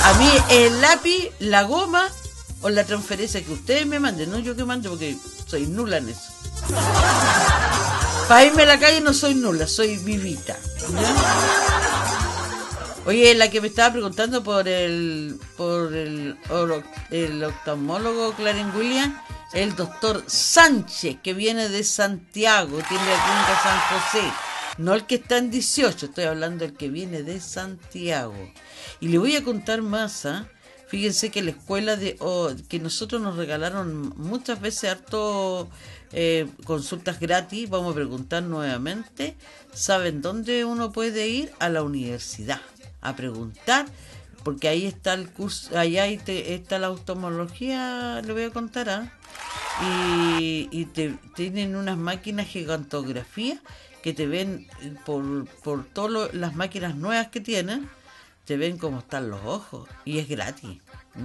A mí el lápiz, la goma o la transferencia que ustedes me manden, no yo que mando porque soy nula en eso. Para irme a la calle no soy nula, soy vivita. ¿Ya? Oye, la que me estaba preguntando por el oftalmólogo Clarence Williams, el doctor Sánchez, que viene de Santiago, tiene la clínica San José. No el que está en 18, estoy hablando del que viene de Santiago. Y le voy a contar más, ¿eh? Fíjense que la escuela que nosotros nos regalaron muchas veces harto consultas gratis, vamos a preguntar nuevamente. ¿Saben dónde uno puede ir? A la universidad a preguntar, porque ahí está el curso, allá está la oftalmología, le voy a contar, ¿eh? Y tienen unas máquinas gigantografía que te ven por todas las máquinas nuevas que tienen, te ven cómo están los ojos y es gratis.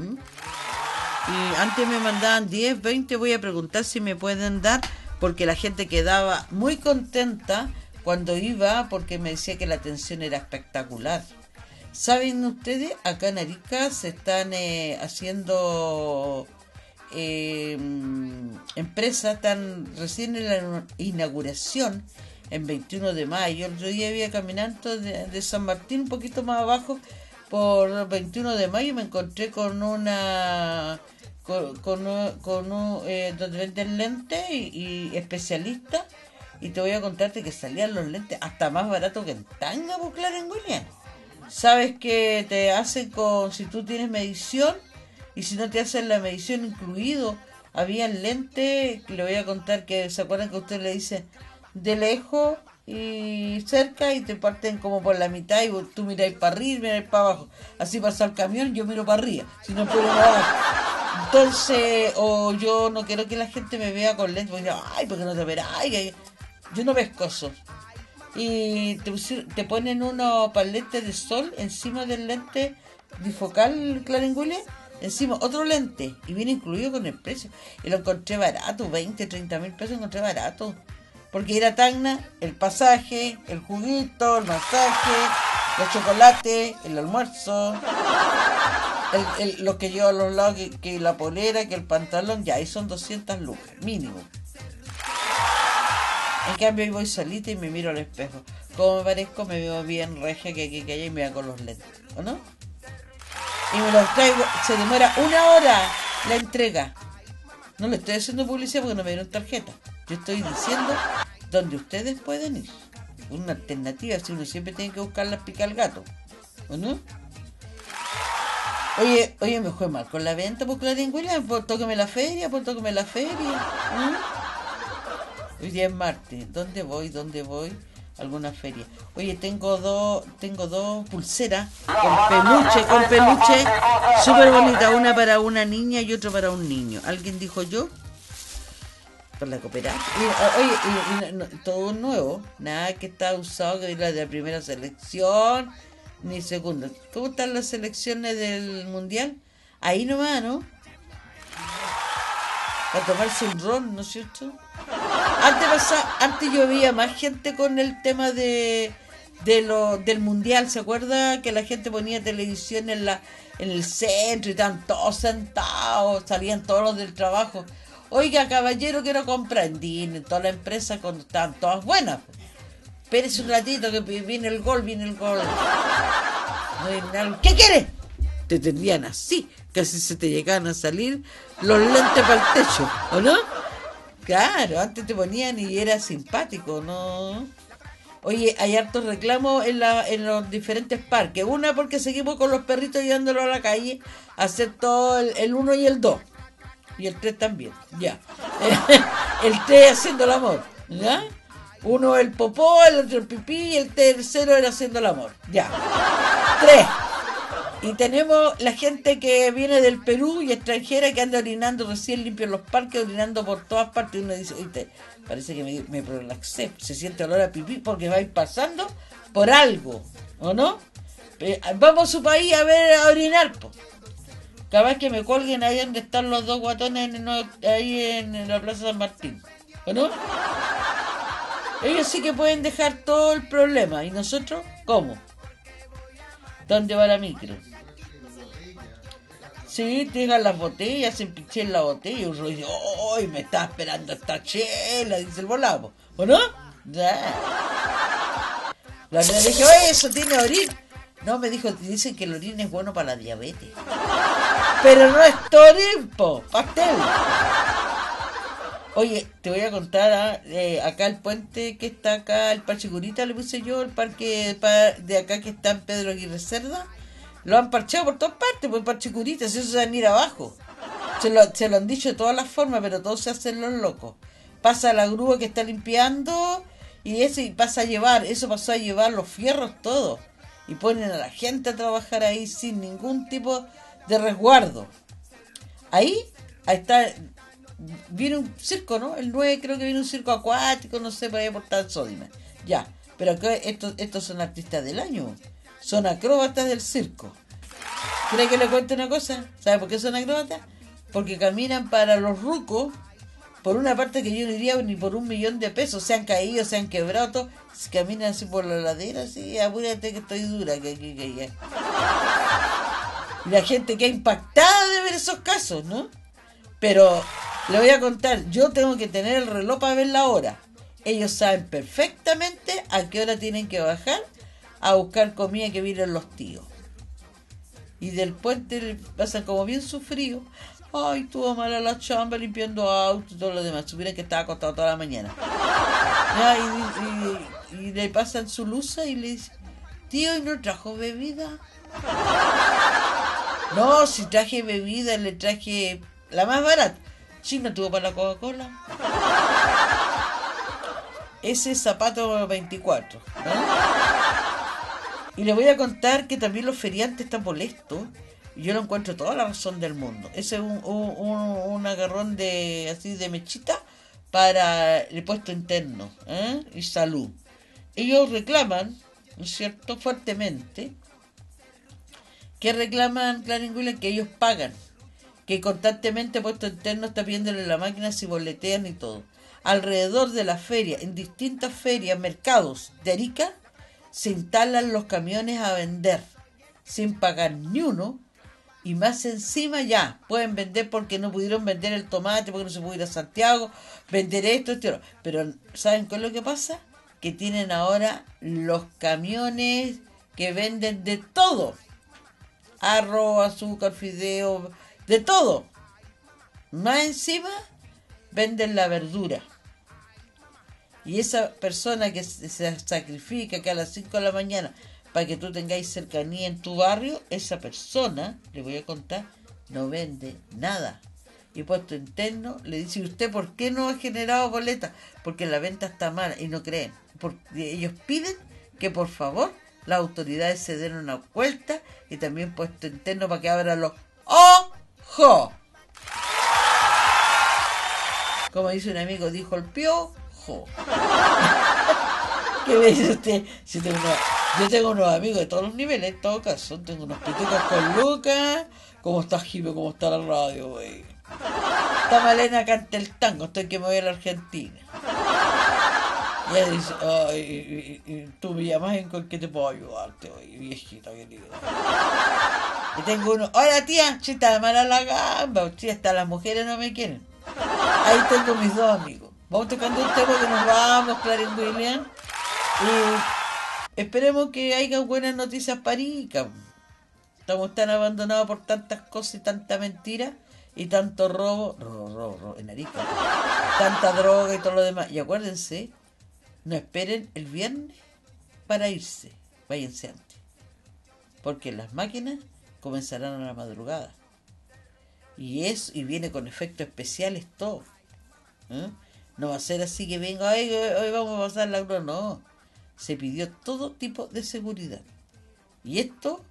Y antes me mandaban 10, 20, voy a preguntar si me pueden dar, porque la gente quedaba muy contenta cuando iba, porque me decía que la atención era espectacular. ¿Saben ustedes? Acá en Arica se están haciendo empresas, están recién en la inauguración, en 21 de mayo. El otro día iba caminando de San Martín, un poquito más abajo, por 21 de mayo, me encontré con donde venden lentes y especialistas, y te voy a contarte que salían los lentes hasta más baratos que en Tanga, por Clarence Williams. Sabes que te hacen si tú tienes medición, y si no te hacen la medición incluido, había lentes, le voy a contar que, ¿se acuerdan que usted le dice de lejos y cerca y te parten como por la mitad y tú miráis para arriba y miráis para abajo? Así pasa el camión, yo miro para arriba, si no puedo nada. Entonces, yo no quiero que la gente me vea con lentes, porque ay, porque no te verás, yo no pescoso. Y te ponen unos paletes de sol encima del lente bifocal Clarence Williams, encima otro lente, y viene incluido con el precio, y lo encontré barato, 20, 30 mil pesos, encontré barato, porque ir a Tacna, el pasaje, el juguito, el masaje, los chocolates, el almuerzo, lo que llevo a los lados, que la polera, que el pantalón, ya ahí son 200 lucas mínimo. En cambio, ahí voy solita y me miro al espejo. Como me parezco, me veo bien regia que aquí, que allá, y me hago los lentes, ¿o no? Y me los traigo, se demora 1 hora la entrega. No le estoy haciendo publicidad porque no me dieron tarjeta. Yo estoy diciendo dónde ustedes pueden ir. Una alternativa, si uno siempre tiene que buscar las pica al gato, ¿o no? Oye, me fue mal con la venta por Clarence Williams, tóqueme la feria. Hoy día es martes. ¿Dónde voy? Alguna feria. Oye, tengo dos pulseras con peluche súper bonita, una para una niña y otra para un niño. ¿Alguien dijo yo? Por la cooperativa. Oye, todo nuevo, nada que está usado, que es la de la primera selección ni segunda. ¿Cómo están las selecciones del mundial? Ahí nomás, ¿no? Para tomarse un ron, ¿no es cierto? Antes yo veía más gente con el tema del mundial. ¿Se acuerda que la gente ponía televisión en el centro y estaban todos sentados, salían todos los del trabajo? Oiga, caballero, quiero comprar en Disney, toda la empresa, cuando estaban todas buenas. Espérese un ratito que viene el gol. ¿Qué quiere? Te tendrían así, casi se te llegaban a salir los lentes para el techo, ¿o no? Claro, antes te ponían y era simpático, ¿no? Oye, hay hartos reclamos en los diferentes parques. Una, porque seguimos con los perritos llevándolos a la calle a hacer todo el 1 y el 2. Y el 3 también, ya. El 3 haciendo el amor, ¿ya? Uno el popó, el otro el pipí, y el tercero era haciendo el amor, ya. 3. Y tenemos la gente que viene del Perú y extranjera que anda orinando recién limpio en los parques, orinando por todas partes. Y uno dice, oye, parece que me relaxé, se siente olor a pipí porque va a ir pasando por algo, ¿o no? Vamos a su país a orinar, po. Capaz que me cuelguen ahí donde están los dos guatones, ahí en la Plaza San Martín, ¿o no? Ellos sí que pueden dejar todo el problema. ¿Y nosotros cómo? ¿Dónde va la micro? Sí, te dejan las botellas, se pinche en la botella y uno dice, ¡ay, me está esperando esta chela! Dice el volado, ¿o no? Ya. La le dije, oye, eso tiene orín. No, me dijo, dicen que el orín es bueno para la diabetes. Pero no es torín, po, pastel. Oye, te voy a contar, acá el puente que está acá, el Parche Curita, le puse yo, el parque de acá que está en Pedro Aguirre Cerda, lo han parcheado por todas partes, por el Parche Curita, si eso se van a ir abajo. Se lo han dicho de todas las formas, pero todos se hacen los locos. Pasa la grúa que está limpiando y pasa a llevar, eso pasó a llevar los fierros todos. Y ponen a la gente a trabajar ahí sin ningún tipo de resguardo. Ahí está. Viene un circo, ¿no? El 9 creo que viene un circo acuático, no sé, para ir por tal Sodima. Ya, pero acá estos son artistas del año. Son acróbatas del circo. ¿Quiere que le cuente una cosa? ¿Sabe por qué son acróbatas? Porque caminan para los rucos por una parte que yo no iría ni por $1.000.000. Se han caído, se han quebrado, todo. Caminan así por la ladera, así, apúrate que estoy dura, que ya. Y la gente queda impactada de ver esos casos, ¿no? Pero le voy a contar, yo tengo que tener el reloj para ver la hora. Ellos saben perfectamente a qué hora tienen que bajar a buscar comida que vienen los tíos. Y del puente le pasan como bien sufrido. Ay, tuvo mala la chamba limpiando autos y todo lo demás. Supieran que estaba acostado toda la mañana. Ya, y le pasan su luza y le dicen, tío, ¿y no trajo bebida? No, si traje bebida, le traje la más barata. Sí, no tuvo para la Coca-Cola. Ese zapato 24. Y le voy a contar que también los feriantes están molestos. Y yo lo encuentro toda la razón del mundo. Ese es un agarrón de así de mechita para el puesto interno, y salud. Ellos reclaman, ¿no es cierto?, fuertemente. ¿Qué reclaman, Clarín William? Que ellos pagan. Que constantemente puesto interno está pidiéndole la máquina si boletean y todo. Alrededor de la feria, en distintas ferias, mercados de Arica, se instalan los camiones a vender sin pagar ni uno, y más encima ya pueden vender porque no pudieron vender el tomate, porque no se pudo ir a Santiago, vender esto, pero ¿saben qué es lo que pasa? Que tienen ahora los camiones que venden de todo, arroz, azúcar, fideo, de todo. Más encima venden la verdura. Y esa persona que se sacrifica, que a las 5 de la mañana, para que tú tengáis cercanía en tu barrio, esa persona, le voy a contar, no vende nada. Y puesto interno le dice, ¿usted por qué no ha generado boleta? Porque la venta está mala y no creen. Porque ellos piden que por favor las autoridades se den una vuelta y también puesto interno para que abran los ojos. Como dice un amigo, dijo el piojo. ¿Qué me dice usted? Yo tengo unos amigos de todos los niveles, en todo caso. Tengo unos pitucos con Lucas. ¿Cómo está Jipe? ¿Cómo está la radio, güey? Está Malena canta el tango, estoy que me voy a la Argentina. Y ella dice, ay, y tú me llamas en qué te puedo ayudarte, güey, viejita querida. Y tengo uno, hola tía, si está mala la gamba, si hasta las mujeres no me quieren. Ahí tengo mis dos amigos. Vamos tocando un tema que nos vamos, Clarín William. Y esperemos que haya buenas noticias para Arica. Estamos tan abandonados por tantas cosas y tanta mentira y tanto robo en Arica. Tanta droga y todo lo demás. Y acuérdense, no esperen el viernes para irse. Váyanse antes. Porque las máquinas comenzarán a la madrugada. Y viene con efectos especiales todo. No va a ser así que venga, hoy vamos a pasar la grúa. No. Se pidió todo tipo de seguridad. Y esto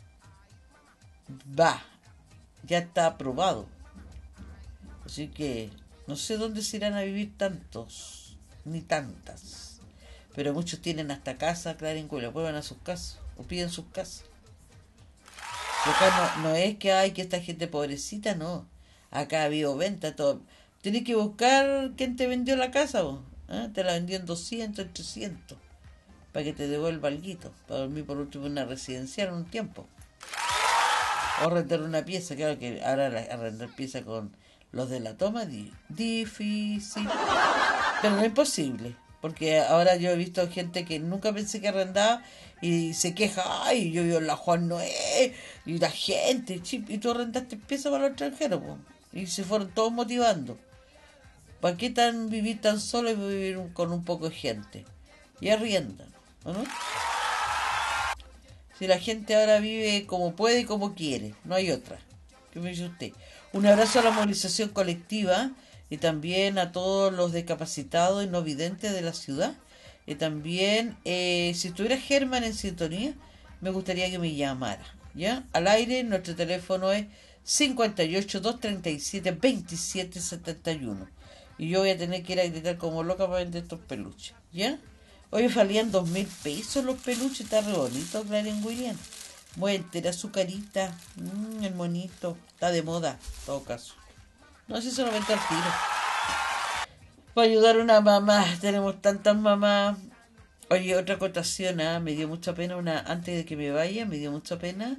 ya está aprobado. Así que no sé dónde se irán a vivir tantos, ni tantas. Pero muchos tienen hasta casa, Clarín Cuello, vuelvan a sus casas, o piden sus casas. Y acá no es que hay que esta gente pobrecita, no. Acá ha habido venta, todo. Tienes que buscar quién te vendió la casa, vos. Te la vendió en 200, en 300. Para que te devuelva alguito. Para dormir por último en una residencial un tiempo. O arrendar una pieza, claro que ahora arrendar pieza con los de la toma, difícil. Pero no es imposible, porque ahora yo he visto gente que nunca pensé que arrendaba y se queja, ay, yo vivo en la Juan Noé, y la gente, chip, y tú arrendaste pieza para los extranjeros, po. Y se fueron todos motivando. ¿Para qué vivir tan solo y vivir con un poco de gente? Y arriendan, ¿o no? Si la gente ahora vive como puede y como quiere, no hay otra. ¿Qué me dice usted? Un abrazo a la movilización colectiva y también a todos los discapacitados y no videntes de la ciudad. Y también, si estuviera Germán en sintonía, me gustaría que me llamara. ¿Ya? Al aire, nuestro teléfono es 58-237-2771. Y yo voy a tener que ir a gritar como loca para vender estos peluches. ¿Ya? Hoy valían 2.000 pesos los peluches, está re bonito, Clarence William. Muéstrate su carita, el monito, está de moda, en todo caso. No sé si se lo vende al tiro. Para ayudar a una mamá, tenemos tantas mamás. Oye, otra acotación, me dio mucha pena, antes de que me vaya, me dio mucha pena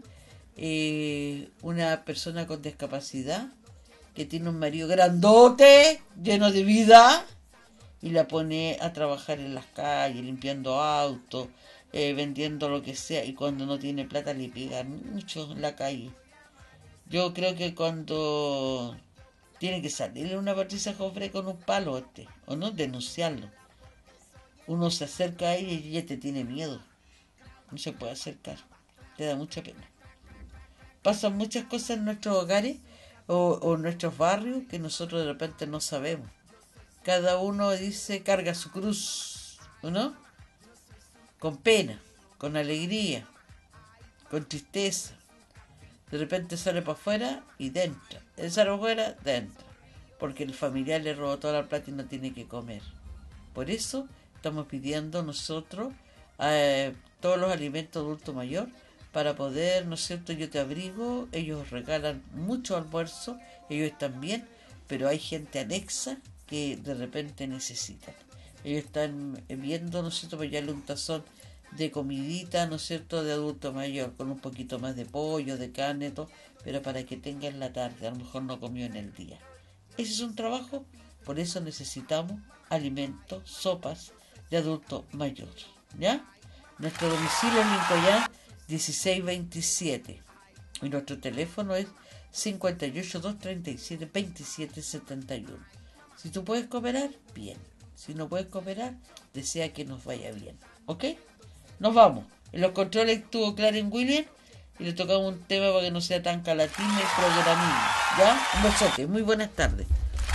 una persona con discapacidad que tiene un marido grandote, lleno de vida, y la pone a trabajar en las calles, limpiando autos, vendiendo lo que sea, y cuando no tiene plata le pegan mucho en la calle. Yo creo que cuando tiene que salir una Patricia Joffre con un palo o no, denunciarlo. Uno se acerca a ella y ella te tiene miedo. No se puede acercar. Te da mucha pena. Pasan muchas cosas en nuestros hogares o en nuestros barrios que nosotros de repente no sabemos. Cada uno dice, carga su cruz, ¿o no? Con pena, con alegría, con tristeza. De repente sale para afuera y dentro. Él sale para afuera, dentro. Porque el familiar le robó toda la plata y no tiene que comer. Por eso estamos pidiendo nosotros todos los alimentos adulto mayor para poder, ¿no es cierto? Yo te abrigo, ellos regalan mucho almuerzo, ellos están bien, pero hay gente anexa que de repente necesitan. Ellos están viendo, ¿no es cierto?, para darle un tazón de comidita, ¿no es cierto?, de adulto mayor, con un poquito más de pollo, de carne, todo, pero para que tenga en la tarde, a lo mejor no comió en el día. Ese es un trabajo, por eso necesitamos alimentos, sopas de adulto mayor, ¿ya? Nuestro domicilio en Lincoln 1627 y nuestro teléfono es 58-237-2771. Si tú puedes cooperar, bien. Si no puedes cooperar, desea que nos vaya bien. ¿Ok? Nos vamos. En los controles estuvo Clarence William y le tocamos un tema para que no sea tan calatín el programismo. ¿Ya? Un besote. Muy buenas tardes.